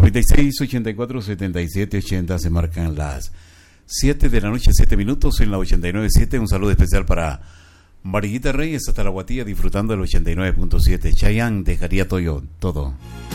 96 84 77 80 se marcan las 7 de la noche, 7 minutos en la 89.7. Un saludo especial para Mariguita Reyes hasta la Guatilla disfrutando del 89.7. Chayanne dejaría todo.